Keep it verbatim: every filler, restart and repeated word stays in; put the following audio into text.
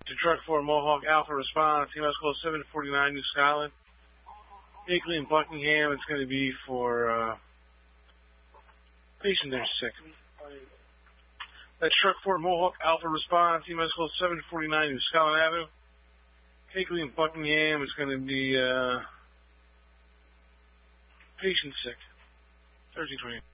To truck for Mohawk Alpha response, Team Escort seven forty-nine New Scotland. Hickley and Buckingham, it's going to be for uh, patient there sick. That's truck for Mohawk Alpha response, Team Escort seven forty-nine New Scotland Avenue. Hickley and Buckingham, it's going to be uh, patient sick. thirteen twenty.